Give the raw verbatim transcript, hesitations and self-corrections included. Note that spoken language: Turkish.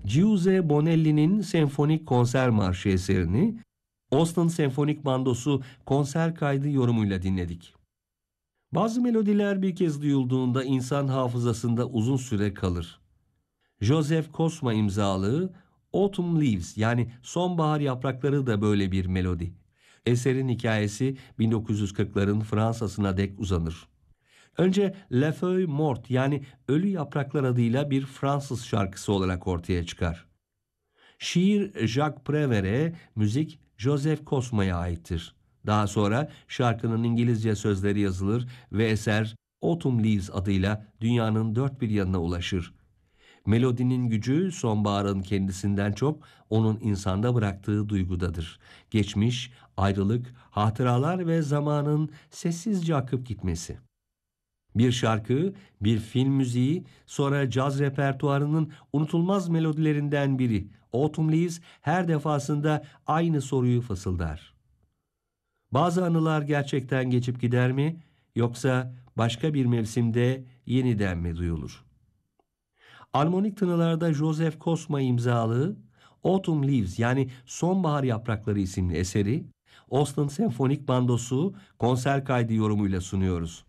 Giuseppe Bonelli'nin Senfonik Konser Marşı eserini Austin Senfonik Bandosu konser kaydı yorumuyla dinledik. Bazı melodiler bir kez duyulduğunda insan hafızasında uzun süre kalır. Joseph Kosma imzalı Autumn Leaves yani Sonbahar Yaprakları da böyle bir melodi. Eserin hikayesi bin dokuz yüz kırkların Fransa'sına dek uzanır. Önce La Feuille Morte yani Ölü Yapraklar adıyla bir Fransız şarkısı olarak ortaya çıkar. Şiir Jacques Prévert'e, müzik Joseph Kosma'ya aittir. Daha sonra şarkının İngilizce sözleri yazılır ve eser Autumn Leaves adıyla dünyanın dört bir yanına ulaşır. Melodinin gücü sonbaharın kendisinden çok onun insanda bıraktığı duygudadır. Geçmiş, ayrılık, hatıralar ve zamanın sessizce akıp gitmesi. Bir şarkı, bir film müziği, sonra caz repertuarının unutulmaz melodilerinden biri. Autumn Leaves her defasında aynı soruyu fısıldar. Bazı anılar gerçekten geçip gider mi, yoksa başka bir mevsimde yeniden mi duyulur? Armonik tınılarda Joseph Kosma imzalı Autumn Leaves yani Sonbahar Yaprakları isimli eseri Austin Senfonik Bandosu konser kaydı yorumuyla sunuyoruz.